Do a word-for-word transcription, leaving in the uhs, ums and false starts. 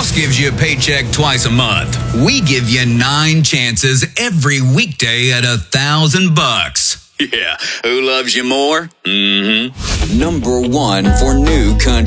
House gives you a paycheck twice a month. We give you nine chances every weekday at a thousand bucks. Yeah, who loves you more? Mm-hmm. Number one for new country.